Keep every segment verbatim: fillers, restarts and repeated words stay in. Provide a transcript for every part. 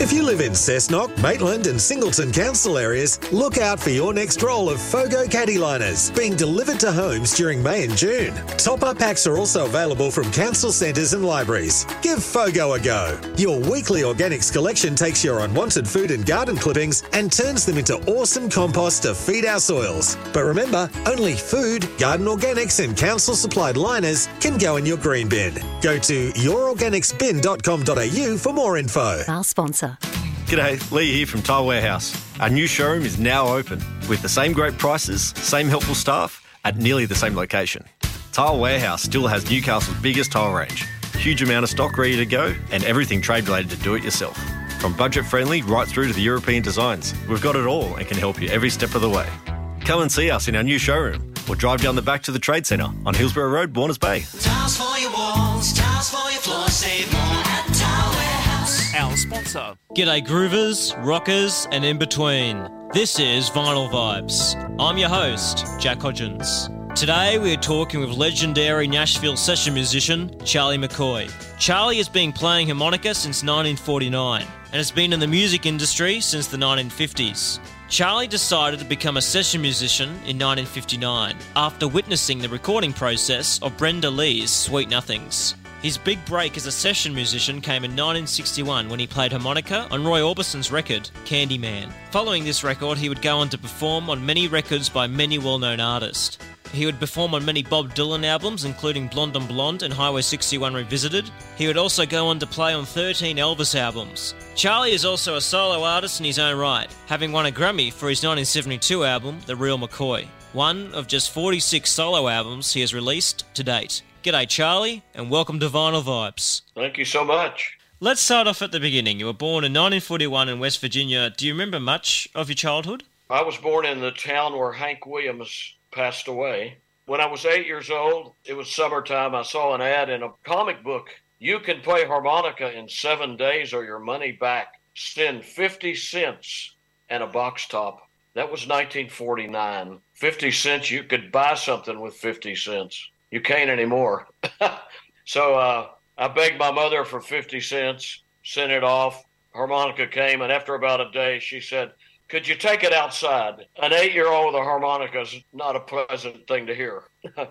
If you live in Cessnock, Maitland and Singleton council areas, look out for your next roll of Fogo caddy liners being delivered to homes during May and June. Top-up packs are also available from council centres and libraries. Give Fogo a go. Your weekly organics collection takes your unwanted food and garden clippings and turns them into awesome compost to feed our soils. But remember, only food, garden organics and council-supplied liners can go in your green bin. Go to your organics bin dot com dot a u for more info. Our sponsor. G'day, Lee here from Tile Warehouse. Our new showroom is now open with the same great prices, same helpful staff at nearly the same location. Tile Warehouse still has Newcastle's biggest tile range, huge amount of stock ready to go and everything trade related to do it yourself. From budget friendly right through to the European designs, we've got it all and can help you every step of the way. Come and see us in our new showroom or drive down the back to the Trade Centre on Hillsborough Road, Warners Bay. Tiles for your walls, tiles for your floor, save more at Tile Warehouse. Our sponsor. G'day groovers, rockers and in between. This is Vinyl Vibes. I'm your host, Jack Hodgins. Today we are talking with legendary Nashville session musician Charlie McCoy. Charlie has been playing harmonica since nineteen forty-nine and has been in the music industry since the nineteen fifties. Charlie decided to become a session musician in nineteen fifty-nine after witnessing the recording process of Brenda Lee's Sweet Nothings. His big break as a session musician came in nineteen sixty-one when he played harmonica on Roy Orbison's record, Candyman. Following this record, he would go on to perform on many records by many well-known artists. He would perform on many Bob Dylan albums, including Blonde on Blonde and Highway sixty-one Revisited. He would also go on to play on thirteen Elvis albums. Charlie is also a solo artist in his own right, having won a Grammy for his nineteen seventy-two album, The Real McCoy, one of just forty-six solo albums he has released to date. G'day Charlie, and welcome to Vinyl Vibes. Thank you so much. Let's start off at the beginning. You were born in nineteen forty-one in West Virginia. Do you remember much of your childhood? I was born in the town where Hank Williams passed away. When I was eight years old, it was summertime, I saw an ad in a comic book. You can play harmonica in seven days or your money back. Send fifty cents and a box top. That was nineteen forty-nine. fifty cents, you could buy something with fifty cents. You can't anymore. So uh, I begged my mother for fifty cents, sent it off. Harmonica came, and after about a day, she said, could you take it outside? An eight-year-old with a harmonica is not a pleasant thing to hear.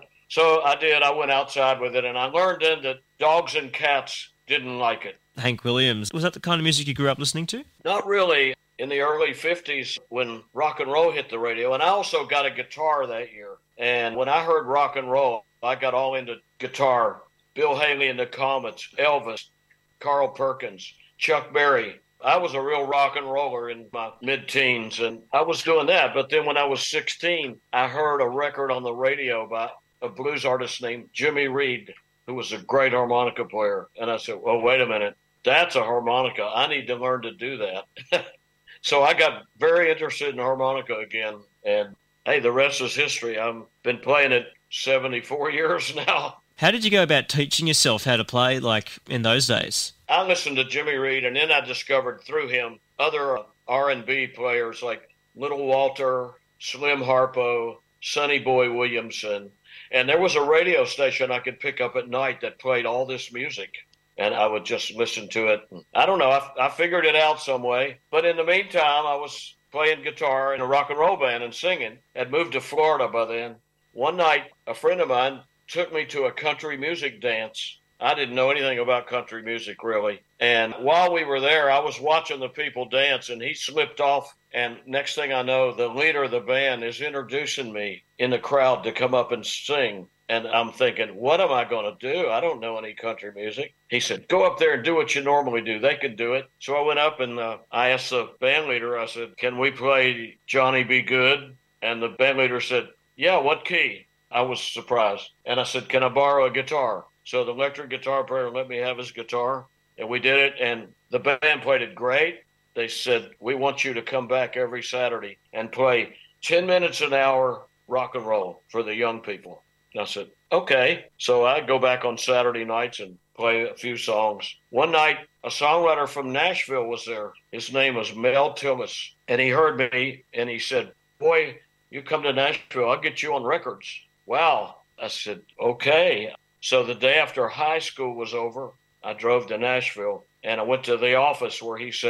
So I did. I went outside with it, and I learned then that dogs and cats didn't like it. Hank Williams. Was that the kind of music you grew up listening to? Not really. In the early fifties, when rock and roll hit the radio, and I also got a guitar that year. And when I heard rock and roll, I got all into guitar. Bill Haley and the Comets, Elvis, Carl Perkins, Chuck Berry. I was a real rock and roller in my mid-teens, and I was doing that. But then when I was sixteen, I heard a record on the radio by a blues artist named Jimmy Reed, who was a great harmonica player. And I said, well, wait a minute. That's a harmonica. I need to learn to do that. So I got very interested in harmonica again. And, hey, the rest is history. I've been playing it seventy-four years now. How did you go about teaching yourself how to play, like, in those days? I listened to Jimmy Reed, and then I discovered through him other R and B players like Little Walter, Slim Harpo, Sonny Boy Williamson. And there was a radio station I could pick up at night that played all this music, and I would just listen to it. I don't know. I, I figured it out some way. But in the meantime, I was playing guitar in a rock and roll band and singing. I'd moved to Florida by then. One night, a friend of mine took me to a country music dance. I didn't know anything about country music, really. And while we were there, I was watching the people dance, and he slipped off. And next thing I know, the leader of the band is introducing me in the crowd to come up and sing. And I'm thinking, what am I going to do? I don't know any country music. He said, go up there and do what you normally do. They can do it. So I went up, and uh, I asked the band leader, I said, can we play Johnny Be Good? And the band leader said, yeah, what key? I was surprised. And I said, can I borrow a guitar? So the electric guitar player let me have his guitar, and we did it, and the band played it great. They said, we want you to come back every Saturday and play ten minutes an hour rock and roll for the young people. And I said, okay. So I go back on Saturday nights and play a few songs. One night, a songwriter from Nashville was there. His name was Mel Tillis, and he heard me, and he said, boy, you come to Nashville, I'll get you on records. Wow. I said, okay. So the day after high school was over, I drove to Nashville, and I went to the office where he said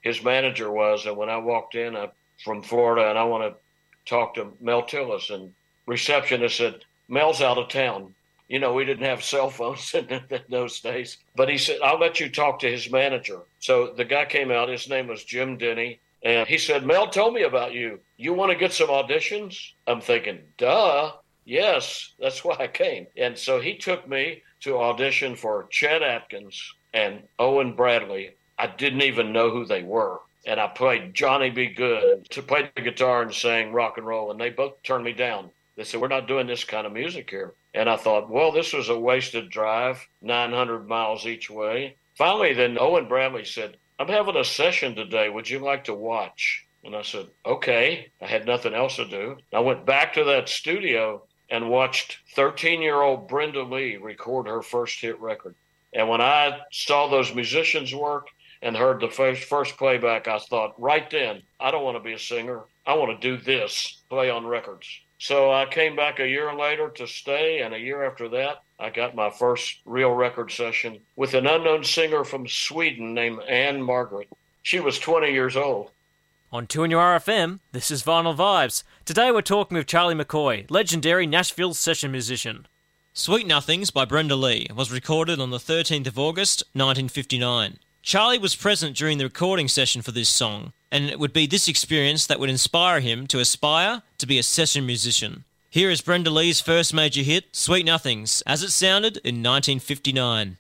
his manager was. And when I walked in I, from Florida, and I want to talk to Mel Tillis, and receptionist said, Mel's out of town. You know, we didn't have cell phones in those days. But he said, I'll let you talk to his manager. So the guy came out. His name was Jim Denny. And he said, Mel told me about you. You want to get some auditions? I'm thinking, duh. Yes, that's why I came. And so he took me to audition for Chet Atkins and Owen Bradley. I didn't even know who they were. And I played Johnny B. Good to play the guitar and sang rock and roll. And they both turned me down. They said, we're not doing this kind of music here. And I thought, well, this was a wasted drive, nine hundred miles each way. Finally, then Owen Bradley said, I'm having a session today. Would you like to watch? And I said, okay. I had nothing else to do. I went back to that studio and watched thirteen-year-old Brenda Lee record her first hit record. And when I saw those musicians work and heard the first, first playback, I thought, right then, I don't want to be a singer. I want to do this, play on records. So I came back a year later to stay, and a year after that, I got my first real record session with an unknown singer from Sweden named Anne Margaret. She was twenty years old. On two N U R F M, this is Vinyl Vibes. Today we're talking with Charlie McCoy, legendary Nashville session musician. Sweet Nothings by Brenda Lee was recorded on the thirteenth of August, nineteen fifty-nine. Charlie was present during the recording session for this song, and it would be this experience that would inspire him to aspire to be a session musician. Here is Brenda Lee's first major hit, Sweet Nothings, as it sounded in nineteen fifty-nine.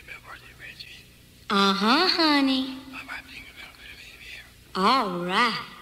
Uh-huh, honey. All right.